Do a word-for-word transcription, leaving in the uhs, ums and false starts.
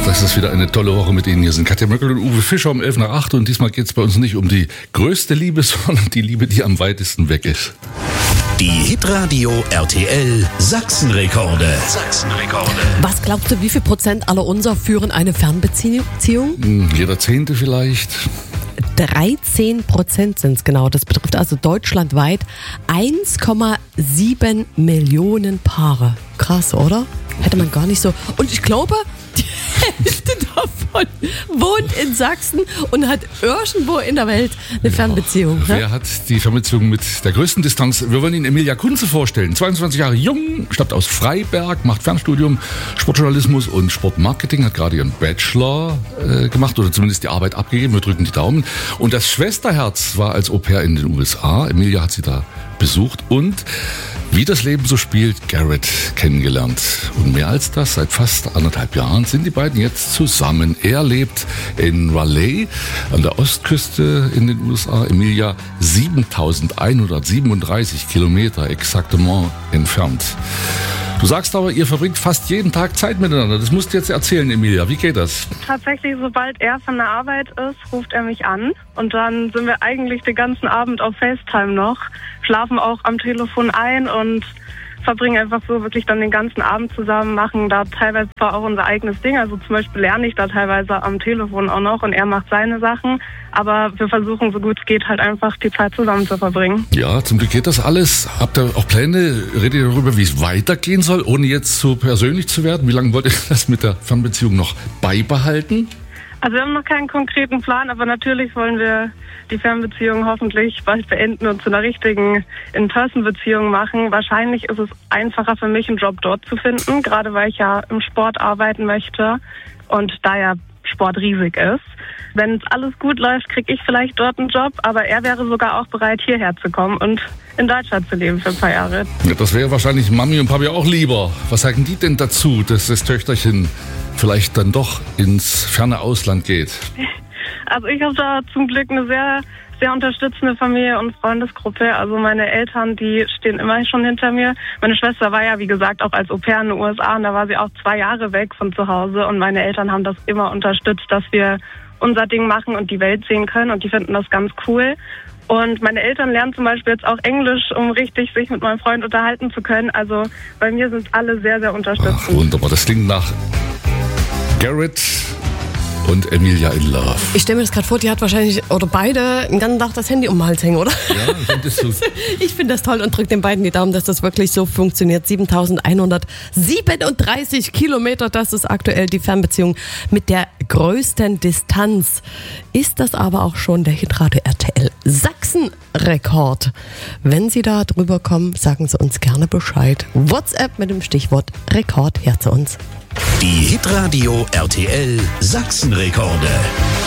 Das ist wieder eine tolle Woche mit Ihnen. Hier sind Katja Möckel und Uwe Fischer um elf nach acht. Und diesmal geht es bei uns nicht um die größte Liebe, sondern die Liebe, die am weitesten weg ist. Die Hitradio R T L Sachsenrekorde. Sachsenrekorde. Was glaubst du, wie viel Prozent aller unser führen eine Fernbeziehung? Hm, jeder Zehnte vielleicht. dreizehn Prozent sind es genau. Das betrifft also deutschlandweit eins Komma sieben Millionen Paare. Krass, oder? Hätte man gar nicht so. Und ich glaube, die Hälfte davon wohnt in Sachsen und hat irgendwo in der Welt eine Fernbeziehung. Ja, Ne? wer hat die Fernbeziehung mit der größten Distanz? Wir wollen Ihnen Emilia Kunze vorstellen. zweiundzwanzig Jahre jung, stammt aus Freiberg, macht Fernstudium, Sportjournalismus und Sportmarketing, hat gerade ihren Bachelor äh, gemacht oder zumindest die Arbeit abgegeben. Wir drücken die Daumen. Und das Schwesterherz war als Au-pair in den U S A. Emilia hat sie da besucht und wie das Leben so spielt, Garrett kennengelernt. Und mehr als das, seit fast anderthalb Jahren sind die beiden jetzt zusammen. Er lebt in Raleigh an der Ostküste in den U S A. Emilia siebentausendeinhundertsiebenunddreißig Kilometer exaktement entfernt. Du sagst aber, ihr verbringt fast jeden Tag Zeit miteinander. Das musst du jetzt erzählen, Emilia. Wie geht das? Tatsächlich, sobald er von der Arbeit ist, ruft er mich an. Und dann sind wir eigentlich den ganzen Abend auf FaceTime noch, schlafen auch am Telefon ein und verbringen einfach so wirklich dann den ganzen Abend zusammen, machen da teilweise zwar auch unser eigenes Ding. Also zum Beispiel lerne ich da teilweise am Telefon auch noch und er macht seine Sachen. Aber wir versuchen, so gut es geht, halt einfach die Zeit zusammen zu verbringen. Ja, zum Glück geht das alles. Habt ihr auch Pläne? Redet ihr darüber, wie es weitergehen soll, ohne jetzt so persönlich zu werden? Wie lange wollt ihr das mit der Fernbeziehung noch beibehalten? Also wir haben noch keinen konkreten Plan, aber natürlich wollen wir die Fernbeziehung hoffentlich bald beenden und zu einer richtigen In-Person-Beziehung machen. Wahrscheinlich ist es einfacher für mich, einen Job dort zu finden, gerade weil ich ja im Sport arbeiten möchte und da ja Sport riesig ist. Wenn es alles gut läuft, kriege ich vielleicht dort einen Job, aber er wäre sogar auch bereit, hierher zu kommen und in Deutschland zu leben für ein paar Jahre. Ja, das wäre wahrscheinlich Mami und Papi auch lieber. Was sagen die denn dazu, dass das Töchterchen vielleicht dann doch ins ferne Ausland geht? Also ich habe da zum Glück eine sehr, sehr unterstützende Familie und Freundesgruppe. Also meine Eltern, die stehen immer schon hinter mir. Meine Schwester war ja, wie gesagt, auch als Au-pair in den U S A und da war sie auch zwei Jahre weg von zu Hause. Und meine Eltern haben das immer unterstützt, dass wir unser Ding machen und die Welt sehen können und die finden das ganz cool. Und meine Eltern lernen zum Beispiel jetzt auch Englisch, um richtig sich mit meinem Freund unterhalten zu können. Also bei mir sind alle sehr, sehr unterstützend. Ach, wunderbar, das klingt nach Garrett und Emilia in Love. Ich stelle mir das gerade vor, die hat wahrscheinlich, oder beide, den ganzen Tag das Handy um den Hals hängen, oder? Ja, findest du? Ich finde das toll und drücke den beiden die Daumen, dass das wirklich so funktioniert. siebentausendeinhundertsiebenunddreißig Kilometer, das ist aktuell die Fernbeziehung mit der größten Distanz. Ist das aber auch schon der Hitradio R T L Sachsen-Rekord? Wenn Sie da drüber kommen, sagen Sie uns gerne Bescheid. WhatsApp mit dem Stichwort Rekord her zu uns. Die Hitradio R T L Sachsenrekorde.